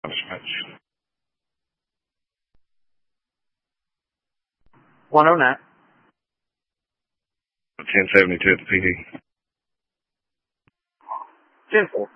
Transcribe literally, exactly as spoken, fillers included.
Dispatch. one oh nine. ten seventy-two at the P D. ten four.